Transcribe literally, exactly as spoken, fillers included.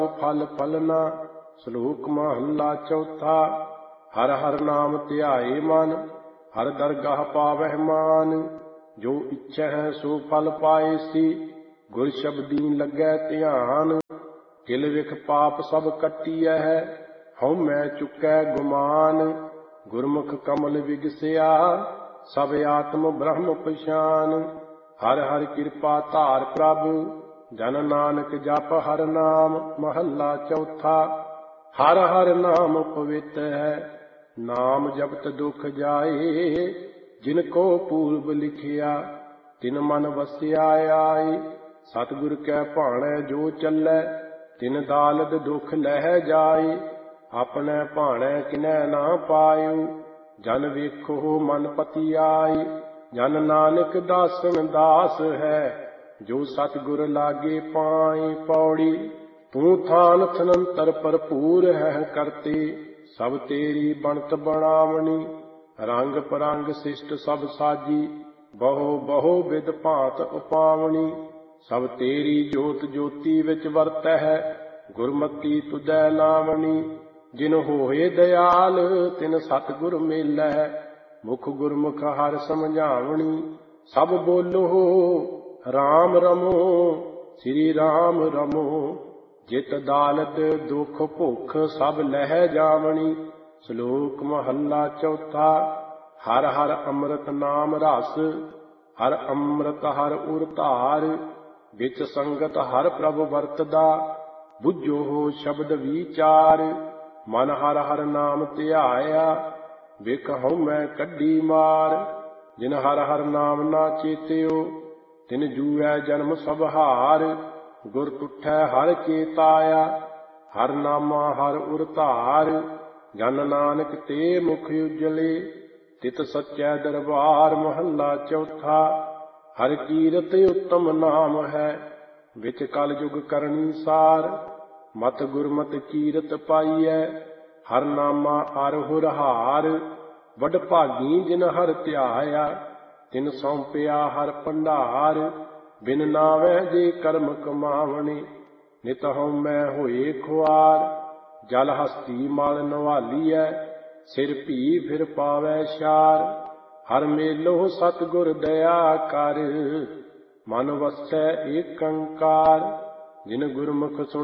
फल फलना। श्लोक महला चौथा। हर हर नाम ध्याए मन, हर दरगाह पावह मान। जो इच्छा है सो फल पाए सी, गुर शब्दी लगै ध्यान। किल विख पाप सब कटिया है, हਉ मैं चुकै गुमान। गुरमुख कमल विगसिया, सब आत्म ब्रह्म पछान। हर हर कृपा धार प्रभ, जन नानक जप हर नाम। महला चौथा। हर हर नाम पवित्र है, नाम जपत दुख जाए। जिनको पूर्व लिखिया, तिन मन वसिया आए। सतगुर कै भाणै जो चलै, तिन दालद दुख लह जाए। अपने भाणै किनै ना पायु, जन वेखो मन पति आए। जन नानक दासन दास है, जो सतगुर लागे पाए। पौड़ी। तू थान थनंतर भरपूर है करते, सब तेरी बनत बनावनी। रंग परंग शिष्ट सब साजी, बहु बहु विध भांत उपावनी। सब तेरी जोत ज्योति विच वरत है, गुरमति तुझै नावनी। जिन होए दयाल तिन सतगुर मेलै, मुख गुरमुख हर समझावनी। सब बोलो राम रमो, श्री राम रमो। जित दालत दुख भुख सब लह जावनी। श्लोक महला चौथा। हर हर अमृत नाम रस, हर अमृत हर उर धार। विच संगत हर प्रभु वरतदा, बुझो हो शब्द विचार। मन हर हर नाम ध्याया, विख हਉ मैं कड्डी मार। जिन हर हर नाम ना चेत्यो, तिन जूऐ जन्म सब हार। गुर टुठै हर चेताया, हर नामा हर उर धार। जन नानक ते मुख उजले, तित सच्चै दरबार। महला चौथा। हर कीरत उत्तम नाम है, विच कल युग करनी सार। मत गुरमत कीरत पाईऐ, हर नामा अर हुर हार। वड भागी जिन हर ध्याया, तिन सौंपिया हर भंडार। बिन नावै जे कर्म कमावने, नित हਉ मैं होए खुआर। जल हस्ती मल नवालीऐ, सिर भी फिर पावै शार। हर मेलो सतगुर दया कर, मन वसै ਏਕੰਕਾਰ। जिन गुरमुख सुन